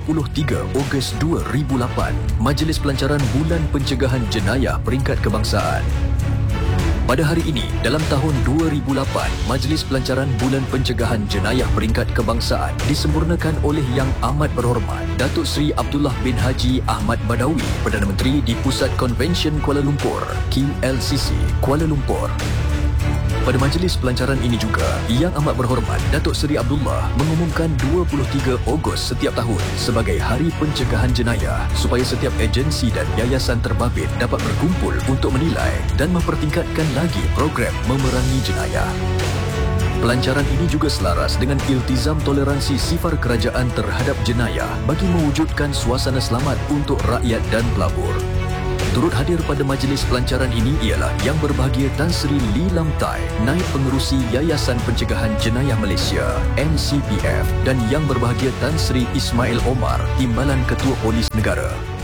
23 Ogos 2008, Majlis Pelancaran Bulan Pencegahan Jenayah Peringkat Kebangsaan. Pada hari ini, dalam tahun 2008, Majlis Pelancaran Bulan Pencegahan Jenayah Peringkat Kebangsaan disempurnakan oleh Yang Amat Berhormat Datuk Seri Abdullah bin Haji Ahmad Badawi, Perdana Menteri di Pusat Konvensyen Kuala Lumpur, KLCC, Kuala Lumpur. Pada majlis pelancaran ini juga, Yang Amat Berhormat Datuk Seri Abdullah mengumumkan 23 Ogos setiap tahun sebagai Hari Pencegahan Jenayah supaya setiap agensi dan yayasan terbabit dapat berkumpul untuk menilai dan mempertingkatkan lagi program memerangi jenayah. Pelancaran ini juga selaras dengan iltizam toleransi sifar kerajaan terhadap jenayah bagi mewujudkan suasana selamat untuk rakyat dan pelabur. Turut hadir pada majlis pelancaran ini ialah Yang Berbahagia Tan Sri Lee Lam Tai, Naib Pengerusi Yayasan Pencegahan Jenayah Malaysia (NCPF) dan Yang Berbahagia Tan Sri Ismail Omar, Timbalan Ketua Polis Negara.